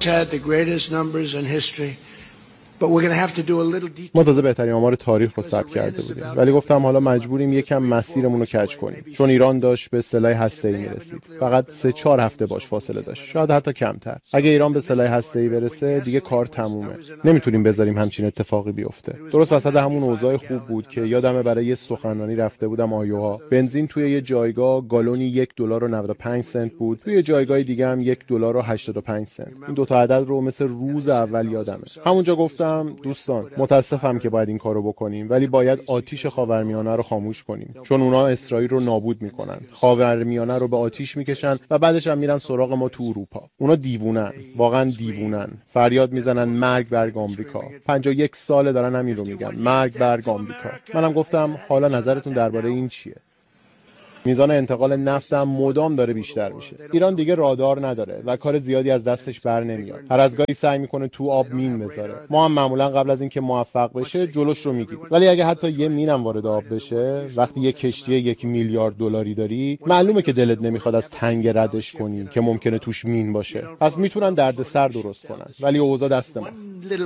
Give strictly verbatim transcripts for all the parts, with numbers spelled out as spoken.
had the greatest numbers in history. ما تازه بهترین آمار تاریخ رو ثبت کرده بودیم، ولی گفتم حالا مجبوریم یکم مسیرمون رو کج کنیم، چون ایران داشت به سلاح هسته‌ای میرسید. فقط سه چهار هفته باش فاصله داشت، شاید حتی کمتر. اگه ایران به سلاح هسته‌ای برسه دیگه کار تمومه. نمیتونیم بذاریم همچین اتفاقی بیفته. درست وسط همون اوضاع خوب بود که یادمه برای یه سخنرانی رفته بودم آیووا. بنزین توی یه جایگاه گالونی یک دلار و نود و پنج سنت بود، توی جایگاه دیگه هم یک دلار و هشتاد و پنج سنت. این دو تا عدد رو مثل روز اول یادمه. همونجا گفتم دوستان متاسفم که باید این کارو بکنیم، ولی باید آتیش خاورمیانه رو خاموش کنیم، چون اونا اسرائیل رو نابود میکنن، خاورمیانه رو به آتیش میکشن و بعدش هم میرن سراغ ما تو اروپا. اونا دیوونن، واقعا دیوونن. فریاد میزنن مرگ بر آمریکا. پنجاه و یک ساله دارن همین رو میگن، مرگ بر آمریکا. منم گفتم حالا نظرتون درباره این چیه؟ میزان انتقال نفت هم مدام داره بیشتر میشه. ایران دیگه رادار نداره و کار زیادی از دستش بر نمیاد. هر از گاهی سعی میکنه تو آب مین بذاره. ما هم معمولا قبل از اینکه موفق بشه جلوش رو میگیریم. ولی اگه حتی یه مینم وارد آب بشه، وقتی یه کشتی یک میلیارد دلاری داری، معلومه که دلت نمیخواد از تنگ ردش کنی که ممکنه توش مین باشه. پس میتونن دردسر درست کنن، ولی اوضاع دست ماست.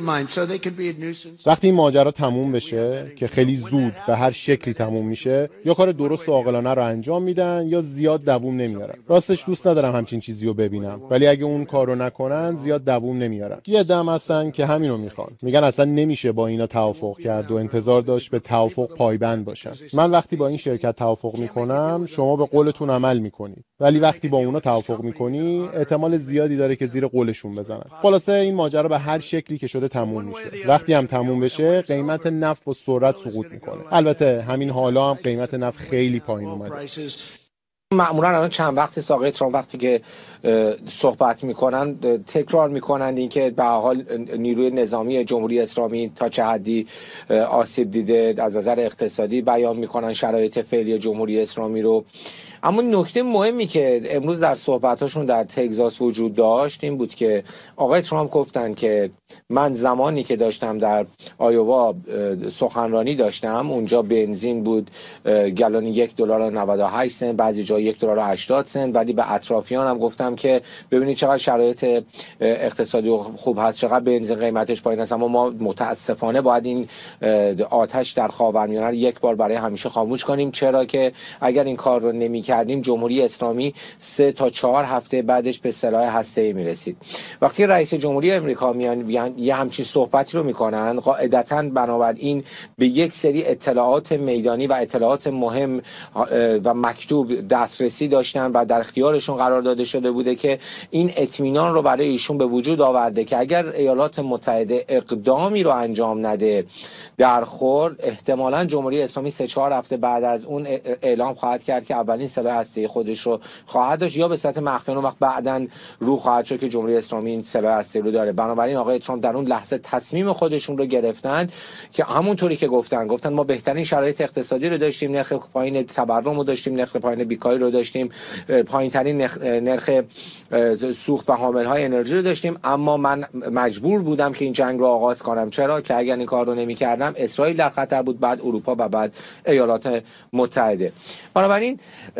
وقتی این ماجرا تموم بشه که خیلی زود به هر شکلی تموم میشه، یا کار درست و عاقلانه رو انجام میدن یا زیاد دووم نمیارن. راستش دوست ندارم همچین چیزی رو ببینم، ولی اگه اون کارو نکنن زیاد دووم نمیارن. یه دم هستن که همینو میخوان، میگن اصلا نمیشه با اینا توافق کرد و انتظار داشت به توافق پایبند باشن. من وقتی با این شرکت توافق میکنم شما به قولتون عمل میکنید، ولی وقتی با اونا توافق میکنی احتمال زیادی داره که زیر قولشون بزنن. خلاصه این ماجرا به هر شکلی که شده تموم میشه. وقتی هم تموم بشه قیمت نفت با سرعت سقوط میکنه. البته همین حالا هم قیمت نفت خیلی پایین اومده. معمولا الان چند وقتی آقای ترامپ وقتی که صحبت میکنن تکرار میکنن اینکه به هر حال نیروی نظامی جمهوری اسلامی تا چه حدی آسیب دیده از نظر اقتصادی، بیان میکنن شرایط فعلی جمهوری اسلامی رو. اما نکته مهمی که امروز در صحبتاشون در تگزاس وجود داشت این بود که آقای ترامپ گفتن که من زمانی که داشتم در آیووا سخنرانی داشتم اونجا بنزین بود گالونی یک دلار و نود و هشت سنت، بعضی جا یک دلار و هشتاد سنت، ولی به اطرافیانم گفتم که ببینید چقدر شرایط اقتصادی خوب هست، چقدر بنزین قیمتش پایین است، اما ما متاسفانه باید این آتش در خاورمیانه رو یک بار برای همیشه خاموش کنیم، چرا که اگر این کار رو نمی کردیم جمهوری اسلامی سه تا چهار هفته بعدش به سلاح هسته‌ای میرسید. وقتی رئیس جمهوری آمریکا میان یه همچین صحبتی رو میکنن، قاعدتاً بنابراین به یک سری اطلاعات میدانی و اطلاعات مهم و مکتوب دسترسی داشتن و در اختیارشون قرار داده شده بوده که این اطمینان رو برای ایشون به وجود آورده که اگر ایالات متحده اقدامی رو انجام نده در خورد، احتمالاً جمهوری اسلامی سه چهار هفته بعد از اون اعلام خواهد کرد که اولین سلاح هسته‌ای خودش رو خواهد داشت یا به صورت مخفی اون وقت بعداً رو خواهد شد که جمهوری اسلامی این سلاح هسته‌ای رو داره. بنابراین آقای ترامپ در اون لحظه تصمیم خودشون رو گرفتن که همونطوری که گفتن گفتن ما بهترین شرایط اقتصادی رو داشتیم، نرخ پایین تورم رو داشتیم، نرخ پایین بیکاری رو داشتیم، پایین‌ترین نرخ سوخت و حامل‌های انرژی رو داشتیم، اما من مجبور بودم که این جنگ رو آغاز کنم. چرا؟ که اگر این کار رو نمی‌کردم اسرائیل در خطر بود، بعد اروپا و بعد ایالات متحده. بنابراین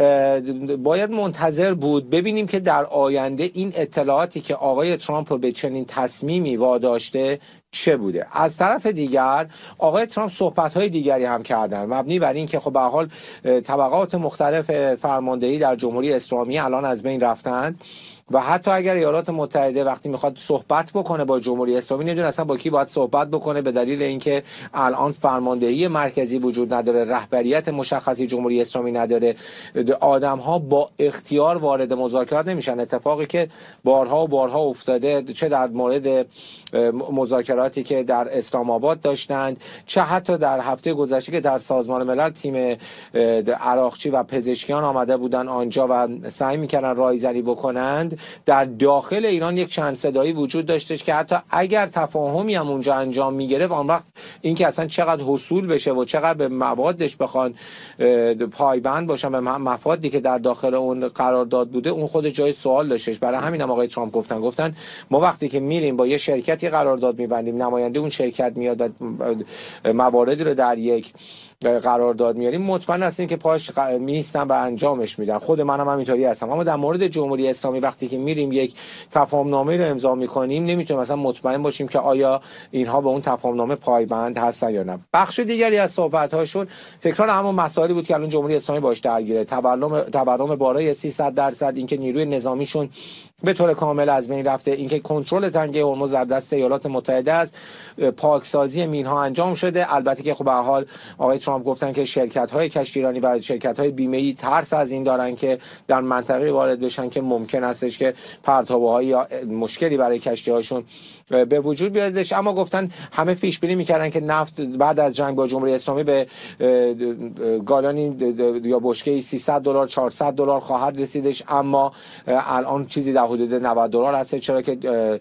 باید منتظر بود ببینیم که در آینده این اطلاعاتی که آقای ترامپ رو به چنین تصمیمی واداشته چه بوده. از طرف دیگر آقای ترامپ صحبت‌های دیگری هم کردن مبنی بر این که خب به هر حال طبقات مختلف فرماندهی در جمهوری اسلامی الان از بین رفتند و حتی اگر ایالات متحده وقتی میخواد صحبت بکنه با جمهوری اسلامی نمیدونه اصلا با کی باید صحبت بکنه، به دلیل اینکه الان فرماندهی مرکزی وجود نداره، رهبریت مشخصی جمهوری اسلامی نداره، آدم‌ها با اختیار وارد مذاکرات نمیشن. اتفاقی که بارها و بارها افتاده، چه در مورد مذاکراتی که در اسلام آباد داشتند، چه حتی در هفته گذشته که در سازمان ملل تیم عراقچی و پزشکیان آمده بودن آنجا و سعی میکردن رایزنی بکنند، در داخل ایران یک چند صدایی وجود داشتش که حتی اگر تفاهمی هم اونجا انجام میگیره اون وقت اینکه اصلا چقدر حصول بشه و چقدر به موادش بخوان پایبند باشن به مفادی که در داخل اون قرارداد بوده، اون خود جای سوال داشتش. برای همین هم آقای ترامپ گفتن گفتن ما وقتی که میریم با یه شرکتی قرارداد میبندیم، نماینده اون شرکت میاد و مواردی رو در یک قرارداد میاریم مطمئن هستیم که پاش میستن و انجامش میدن. خود منم هم اینطوری هستم. اما در مورد جمهوری اسلامی وقتی که میریم یک تفاهم نامه رو امضا میکنیم نمیتونیم مثلا مطمئن باشیم که آیا اینها به اون تفاهم نامه پایبند هستن یا نه. بخش دیگری از صحبت هاشون تکرار همون مسائلی بود که الان جمهوری اسلامی باش درگیره. تورم تورم بالای سیصد درصد، اینکه نیروی نظامیشون به طور کامل از بین رفته، اینکه کنترل تنگه هرمز در دست ایالات متحده است، پاکسازی مینها انجام شده. البته که خب به هر حال آقای ترامپ گفتن که شرکت‌های کشتیرانی و شرکت‌های بیمه‌ای ترس از این دارن که در منطقه وارد بشن که ممکن استش که پرتاب‌های یا مشکلی برای کشتی‌هاشون به وجود بیادش. اما گفتن همه پیش بینی می‌کردن که نفت بعد از جنگ با جمهوری اسلامی به گالانی یا بشکه‌ای سیصد دلار چهارصد دلار خواهد رسیدش، اما الان چیزی در حدود نود دلار هست، چرا که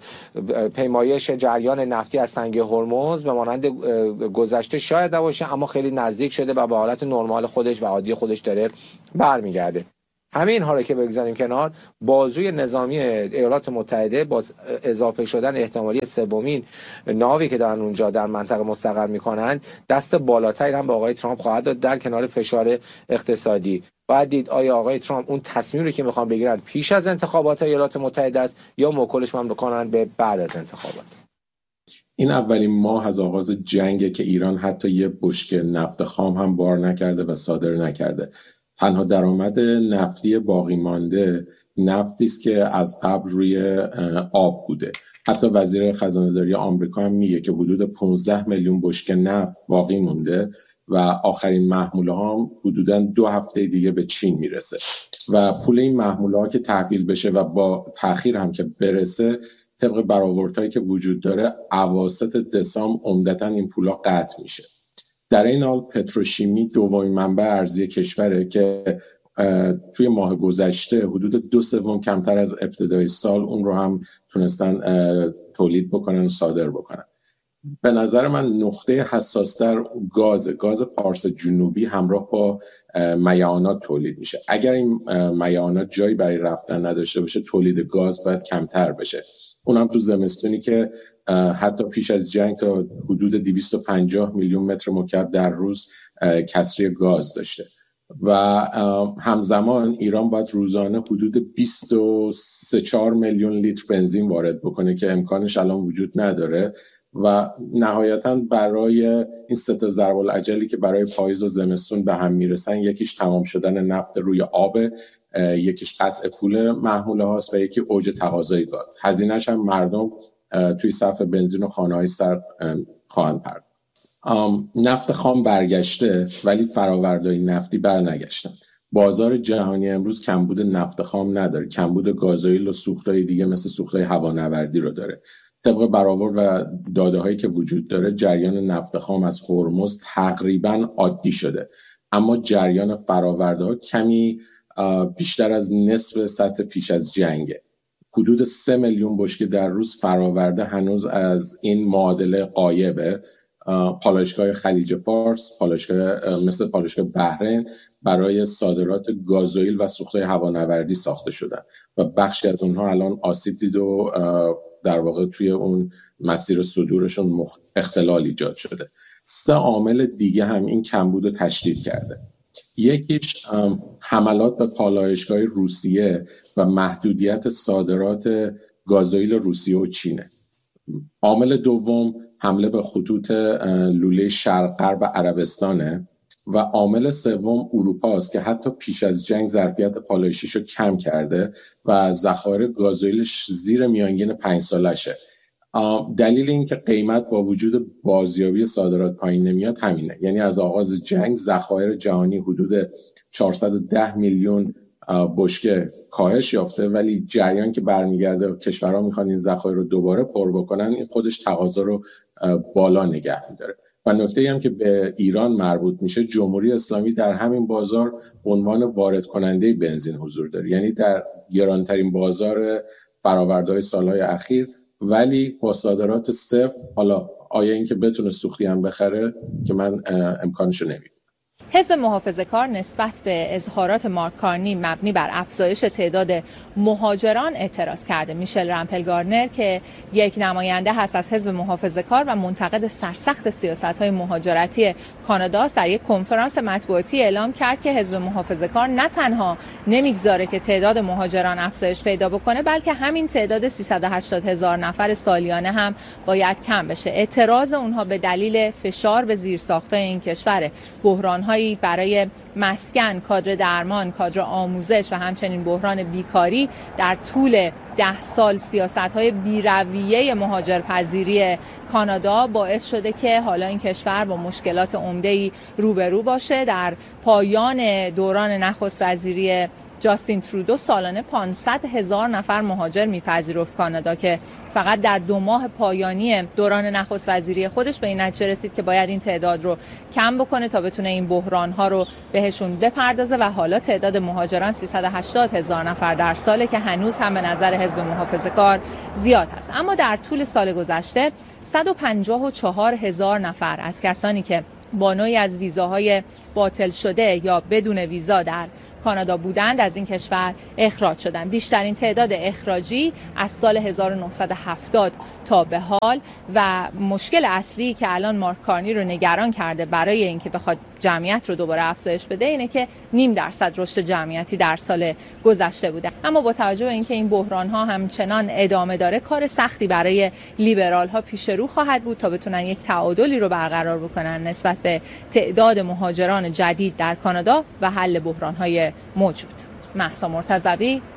پیمایش جریان نفتی از تنگه هرمز به مانند گذشته شاید نباشه اما خیلی نزدیک شده و به حالت نرمال خودش و عادی خودش داره برمیگرده. همه اینها رو که بگذاریم کنار، بازوی نظامی ایالات متحده با اضافه شدن احتمالی سومین ناوی که دارن اونجا در منطقه مستقر میکنن، دست بالاتری هم به آقای ترامپ خواهد داد در کنار فشار اقتصادی. باید دید آیا آقای ترامپ اون تصمیمی رو که میخوان بگیرن پیش از انتخابات ایالات متحده است یا موکولش هم کنن به بعد از انتخابات. این اولین ماه از آغاز جنگه که ایران حتی یه بشکه نفت خام هم بار نکرده و صادر نکرده. تنها درآمد نفتی باقی مانده نفتی است که از قبل روی آب بوده. حتی وزیر خزانه‌داری آمریکا هم میگه که حدود پانزده میلیون بشکه نفت باقی مونده و آخرین محموله ها حدوداً دو هفته دیگه به چین میرسه و پول این محموله ها که تحویل بشه و با تأخیر هم که برسه، طبق برآوردهایی که وجود داره اواسط دسامبر عمدتاً این پولا قطع میشه. در این حال پتروشیمی دومین منبع ارزی کشوره که توی ماه گذشته حدود دو سوم کمتر از ابتدای سال اون رو هم تونستن تولید بکنن و صادر بکنن. به نظر من نقطه حساستر گاز گاز پارس جنوبی همراه با میعانات تولید میشه. اگر این میعانات جایی برای رفتن نداشته باشه، تولید گاز باید کمتر بشه. اونم تو زمستونی که حتی پیش از جنگ تا حدود دویست و پنجاه میلیون متر مکعب در روز کسری گاز داشته و همزمان ایران باید روزانه حدود بیست و سه چهار میلیون لیتر بنزین وارد بکنه که امکانش الان وجود نداره و نهایتاً برای این سه تا ضرب العجلی که برای پاییز و زمستون به هم میرسن، یکیش تمام شدن نفت روی آب، یکیش قطع پول محموله هاست و یکی اوج تقاضای گاز. هزینه‌اش هم مردم توی صف بنزین و خانه‌های سر خواهند پرداخت. نفت خام برگشته ولی فرآوردهای نفتی برنگشتن. بازار جهانی امروز کمبود نفت خام نداره، کمبود گازوئیل و سوختهای دیگه مثل سوختهای هوانوردی رو داره. طبق برآورد و داده‌هایی که وجود داره، جریان نفت خام از هرمز تقریباً عادی شده، اما جریان فرآورده‌ها کمی بیشتر از نصف سطح پیش از جنگه. حدود سه میلیون بشکه در روز فراورده هنوز از این معادله غایبه. پالایشگاه خلیج فارس، پالایشگاه مثل پالایشگاه بحرین برای صادرات گازوئیل و سوختهای هوانوردی ساخته شدن و بخشی از اونها الان آسیب دید و در واقع توی اون مسیر صدورشون اختلال ایجاد شده. سه عامل دیگه هم این کمبود رو تشدید کرده. یکیش حملات به پالایشگاه روسیه و محدودیت صادرات گازوئیل روسیه و چینه. عامل دوم حمله به خطوط لوله شرق غرب عربستانه و عامل سوم اروپا است که حتی پیش از جنگ ظرفیت پالایشیشو کم کرده و ذخایر گازوئیلش زیر میانگین پنج سالشه. دلیل این که قیمت با وجود بازیابی صادرات پایین نمیاد همینه، یعنی از آغاز جنگ ذخایر جهانی حدود چهارصد و ده میلیون بشکه کاهش یافته، ولی جریان که برمیگرده و کشورها میخوان این ذخایر رو دوباره پر بکنن، این خودش تقاضا رو بالا نگه میداره. و نکته هم که به ایران مربوط میشه، جمهوری اسلامی در همین بازار عنوان وارد کننده بنزین حضور داره، یعنی در گرانترین بازار فرآورده‌های سالهای اخیر، ولی با صادرات صفر. حالا آیا این که بتونه سوختی هم بخره که من امکانشو نمیدونم. حزب محافظه‌کار نسبت به اظهارات مارک کارنی مبنی بر افزایش تعداد مهاجران اعتراض کرده. میشل رمپل-گاردنر که یک نماینده هست از حزب محافظه‌کار و منتقد سرسخت سیاست‌های مهاجرتی کاناداست، در یک کنفرانس مطبوعاتی اعلام کرد که حزب محافظه‌کار نه تنها نمیگذاره که تعداد مهاجران افزایش پیدا بکنه، بلکه همین تعداد سیصد و هشتاد هزار نفر سالیانه هم باید کم بشه. اعتراض اونها به دلیل فشار به زیرساخت‌های این کشور، بحران‌های برای مسکن، کادر درمان، کادر آموزش و همچنین بحران بیکاری در طول ده سال سیاست‌های بی‌رویه مهاجرپذیری کانادا باعث شده که حالا این کشور با مشکلات عمده‌ای روبرو باشه. در پایان دوران نخست وزیری جاستین ترودو سالانه پانصد هزار نفر مهاجر میپذیرفت کانادا که فقط در دو ماه پایانی دوران نخست وزیری خودش به این نتیجه رسید که باید این تعداد رو کم بکنه تا بتونه این بحران‌ها رو بهشون بپردازه و حالا تعداد مهاجران سیصد و هشتاد هزار نفر در ساله که هنوز هم به نظر حزب محافظه‌کار زیاد هست. اما در طول سال گذشته صد و پنجاه و چهار هزار نفر از کسانی که با نوعی از ویزاهای باطل شده یا بدون ویزا در کانادا بودند از این کشور اخراج شدند. بیشترین تعداد اخراجی از سال هزار و نهصد و هفتاد تا به حال و مشکل اصلی که الان مارک کارنی رو نگران کرده برای اینکه بخواد جمعیت رو دوباره افزایش بده اینه که نیم درصد رشد جمعیتی در سال گذشته بوده. اما با توجه به اینکه این بحران ها همچنان ادامه داره، کار سختی برای لیبرال ها پیش رو خواهد بود تا بتونن یک تعادلی رو برقرار بکنن نسبت به تعداد مهاجران جدید در کانادا و حل بحران های موجود. مهسا مرتضوی،